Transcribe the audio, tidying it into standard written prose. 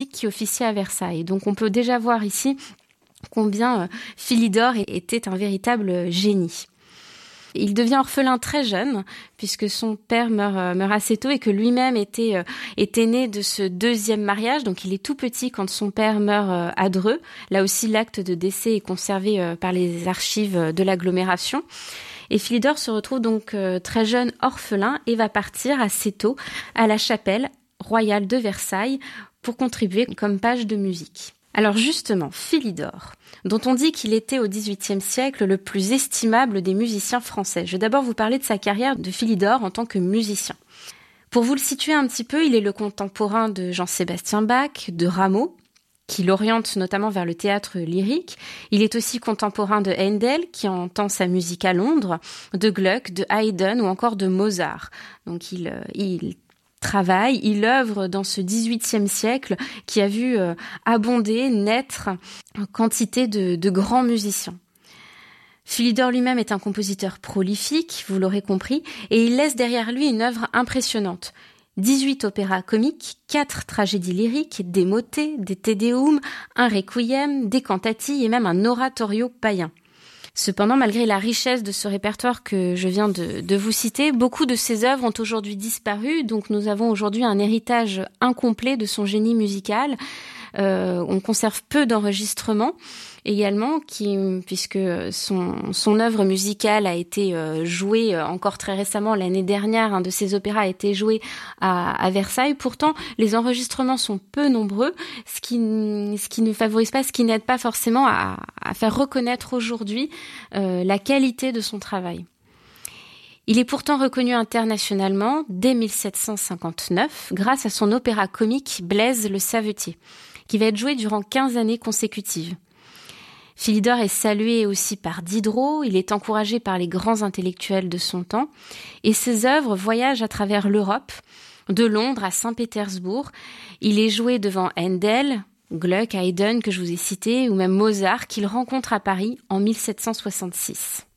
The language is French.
musique qui officiait à Versailles. Donc on peut déjà voir ici combien Philidor était un véritable génie. Il devient orphelin très jeune, puisque son père meurt assez tôt et que lui-même était né de ce deuxième mariage. Donc il est tout petit quand son père meurt à Dreux. Là aussi, l'acte de décès est conservé par les archives de l'agglomération. Et Philidor se retrouve donc très jeune orphelin et va partir assez tôt à la chapelle royale de Versailles pour contribuer comme page de musique. Alors justement, Philidor, dont on dit qu'il était au XVIIIe siècle le plus estimable des musiciens français. Je vais d'abord vous parler de sa carrière de Philidor en tant que musicien. Pour vous le situer un petit peu, il est le contemporain de Jean-Sébastien Bach, de Rameau, qui l'oriente notamment vers le théâtre lyrique. Il est aussi contemporain de Handel, qui entend sa musique à Londres, de Gluck, de Haydn ou encore de Mozart. Donc il travaille, il œuvre dans ce XVIIIe siècle qui a vu abonder, naître une quantité de grands musiciens. Philidor lui-même est un compositeur prolifique, vous l'aurez compris, et il laisse derrière lui une œuvre impressionnante. 18 opéras comiques, 4 tragédies lyriques, des motets, des Te Deum, un requiem, des cantatilles et même un oratorio païen. Cependant, malgré la richesse de ce répertoire que je viens de vous citer, beaucoup de ses œuvres ont aujourd'hui disparu, donc nous avons aujourd'hui un héritage incomplet de son génie musical. On conserve peu d'enregistrements également, puisque son œuvre musicale a été jouée encore très récemment, l'année dernière, un de ses opéras a été joué à Versailles. Pourtant, les enregistrements sont peu nombreux, ce qui ne favorise pas, ce qui n'aide pas forcément à faire reconnaître aujourd'hui la qualité de son travail. Il est pourtant reconnu internationalement dès 1759 grâce à son opéra comique Blaise le Savetier, qui va être joué durant 15 années consécutives. Philidor est salué aussi par Diderot, il est encouragé par les grands intellectuels de son temps, et ses œuvres voyagent à travers l'Europe, de Londres à Saint-Pétersbourg. Il est joué devant Handel, Gluck, Haydn que je vous ai cité, ou même Mozart qu'il rencontre à Paris en 1766.